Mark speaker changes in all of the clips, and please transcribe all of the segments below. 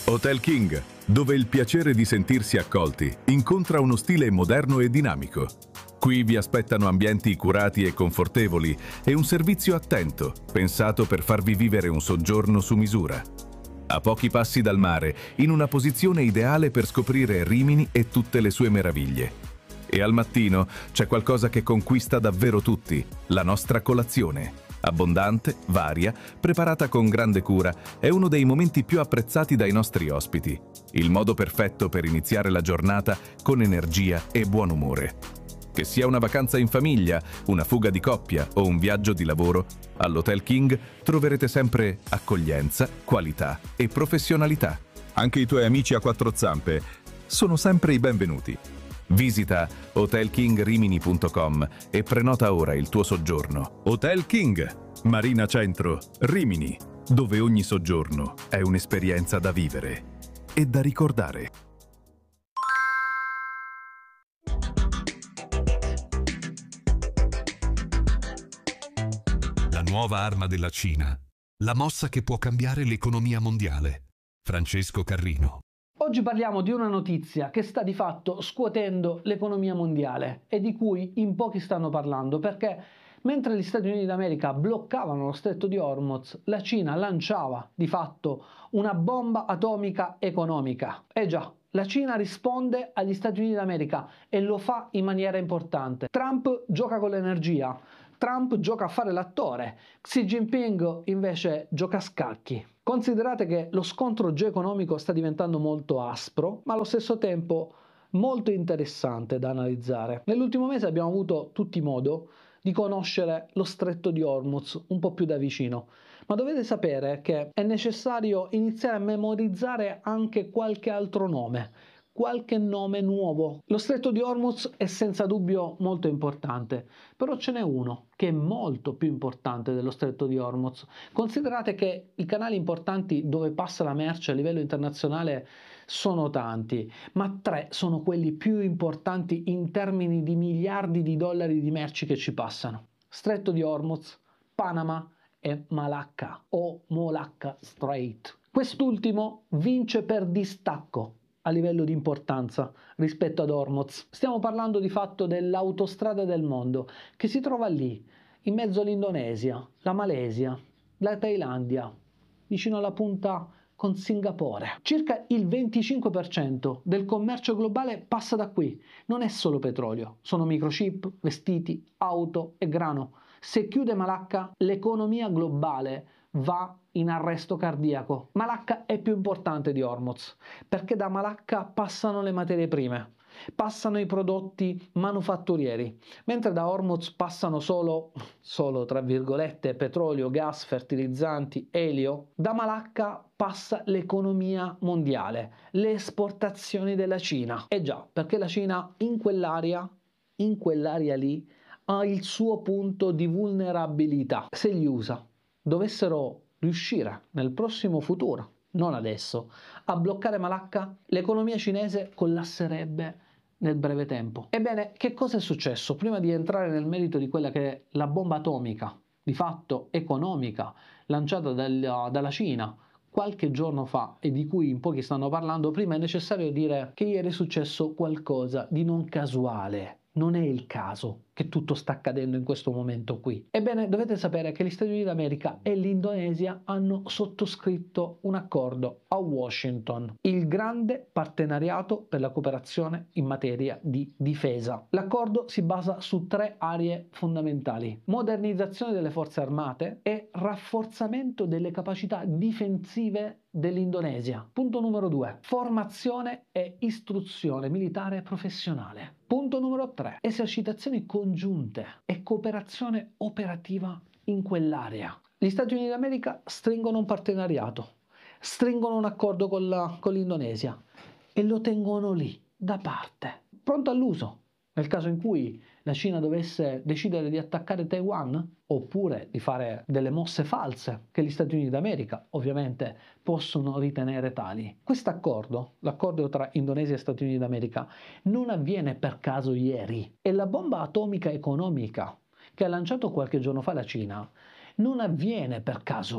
Speaker 1: Hotel King, dove il piacere di sentirsi accolti incontra uno stile moderno e dinamico. Qui vi aspettano ambienti curati e confortevoli e un servizio attento, pensato per farvi vivere un soggiorno su misura. A pochi passi dal mare, in una posizione ideale per scoprire Rimini e tutte le sue meraviglie. E al mattino c'è qualcosa che conquista davvero tutti, la nostra colazione. Abbondante, varia, preparata con grande cura, è uno dei momenti più apprezzati dai nostri ospiti. Il modo perfetto per iniziare la giornata con energia e buon umore. Che sia una vacanza in famiglia, una fuga di coppia o un viaggio di lavoro, all'Hotel King troverete sempre accoglienza, qualità e professionalità.
Speaker 2: Anche i tuoi amici a quattro zampe sono sempre i benvenuti.
Speaker 1: Visita hotelkingrimini.com e prenota ora il tuo soggiorno.
Speaker 2: Hotel King, Marina Centro, Rimini, dove ogni soggiorno è un'esperienza da vivere e da ricordare.
Speaker 3: La nuova arma della Cina, la mossa che può cambiare l'economia mondiale. Francesco Carrino.
Speaker 4: Oggi parliamo di una notizia che sta di fatto scuotendo l'economia mondiale e di cui in pochi stanno parlando, perché mentre gli Stati Uniti d'America bloccavano lo stretto di Hormuz, la Cina lanciava di fatto una bomba atomica economica. Già, la Cina risponde agli Stati Uniti d'America e lo fa in maniera importante. Trump gioca con l'energia, Trump gioca a fare l'attore, Xi Jinping invece gioca a scacchi. Considerate che lo scontro geoeconomico sta diventando molto aspro, ma allo stesso tempo molto interessante da analizzare. Nell'ultimo mese abbiamo avuto tutti modo di conoscere lo stretto di Hormuz un po' più da vicino, ma dovete sapere che è necessario iniziare a memorizzare anche qualche altro nome, qualche nome nuovo. Lo stretto di Hormuz è senza dubbio molto importante, però ce n'è uno che è molto più importante dello stretto di Hormuz. Considerate che i canali importanti dove passa la merce a livello internazionale sono tanti, ma tre sono quelli più importanti in termini di miliardi di dollari di merci che ci passano: Stretto di Hormuz, Panama e Malacca o Molacca Strait. Quest'ultimo vince per distacco a livello di importanza rispetto ad Hormuz. Stiamo parlando di fatto dell'autostrada del mondo che si trova lì, in mezzo all'Indonesia, la Malesia, la Thailandia, vicino alla punta con Singapore. Circa il 25% del commercio globale passa da qui. Non è solo petrolio, sono microchip, vestiti, auto e grano. Se chiude Malacca, l'economia globale va in arresto cardiaco. Malacca è più importante di Hormuz, perché da Malacca passano le materie prime, passano i prodotti manufatturieri, mentre da Hormuz passano solo tra virgolette petrolio, gas, fertilizzanti, elio. Da Malacca passa l'economia mondiale, le esportazioni della Cina. E già, perché la Cina in quell'area lì ha il suo punto di vulnerabilità. Se gli USA dovessero riuscire nel prossimo futuro, non adesso, a bloccare Malacca, l'economia cinese collasserebbe nel breve tempo. Ebbene, che cosa è successo? Prima di entrare nel merito di quella che è la bomba atomica, di fatto economica, lanciata dalla Cina qualche giorno fa e di cui in pochi stanno parlando, prima è necessario dire che ieri è successo qualcosa di non casuale. Non è il caso che tutto sta accadendo in questo momento qui. Ebbene, dovete sapere che gli Stati Uniti d'America e l'Indonesia hanno sottoscritto un accordo a Washington, il grande partenariato per la cooperazione in materia di difesa. L'accordo si basa su tre aree fondamentali: modernizzazione delle forze armate e rafforzamento delle capacità difensive dell'Indonesia. Punto numero 2, formazione e istruzione militare professionale. Punto numero 3, esercitazioni congiunte e cooperazione operativa in quell'area. Gli Stati Uniti d'America stringono un partenariato, stringono un accordo con l'Indonesia e lo tengono lì, da parte, pronto all'uso. Nel caso in cui la Cina dovesse decidere di attaccare Taiwan, oppure di fare delle mosse false che gli Stati Uniti d'America ovviamente possono ritenere tali. Questo accordo, l'accordo tra Indonesia e Stati Uniti d'America, non avviene per caso ieri. E la bomba atomica economica che ha lanciato qualche giorno fa la Cina non avviene per caso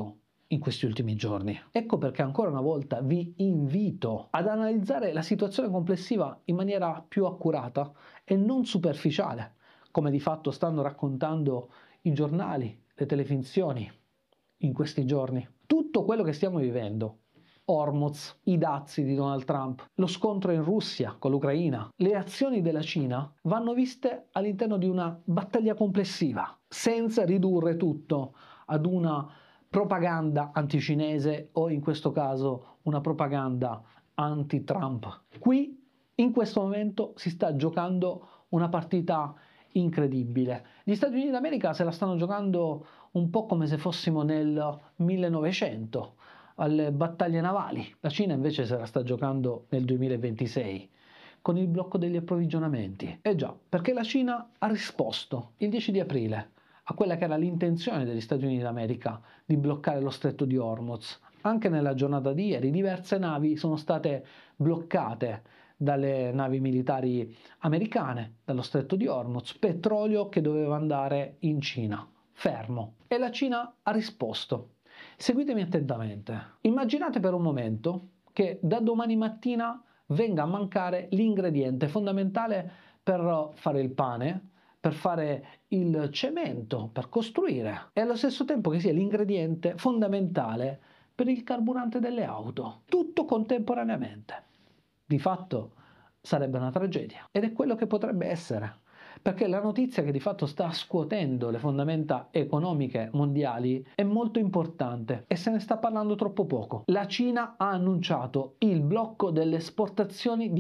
Speaker 4: in questi ultimi giorni. Ecco perché ancora una volta vi invito ad analizzare la situazione complessiva in maniera più accurata e non superficiale, come di fatto stanno raccontando i giornali, le televisioni in questi giorni. Tutto quello che stiamo vivendo, Hormuz, i dazi di Donald Trump, lo scontro in Russia con l'Ucraina, le azioni della Cina vanno viste all'interno di una battaglia complessiva, senza ridurre tutto ad una propaganda anticinese o in questo caso una propaganda anti-Trump. Qui in questo momento si sta giocando una partita incredibile. Gli Stati Uniti d'America se la stanno giocando un po' come se fossimo nel 1900, alle battaglie navali. La Cina invece se la sta giocando nel 2026, con il blocco degli approvvigionamenti. Eh già, perché la Cina ha risposto il 10 di aprile a quella che era l'intenzione degli Stati Uniti d'America di bloccare lo stretto di Hormuz. Anche nella giornata di ieri diverse navi sono state bloccate dalle navi militari americane, dallo stretto di Hormuz, petrolio che doveva andare in Cina, fermo. E la Cina ha risposto. Seguitemi attentamente. Immaginate per un momento che da domani mattina venga a mancare l'ingrediente fondamentale per fare il pane, per fare il cemento, per costruire, e allo stesso tempo che sia l'ingrediente fondamentale per il carburante delle auto. Tutto contemporaneamente. Di fatto sarebbe una tragedia ed è quello che potrebbe essere, perché la notizia che di fatto sta scuotendo le fondamenta economiche mondiali è molto importante e se ne sta parlando troppo poco. La Cina ha annunciato il blocco delle esportazioni di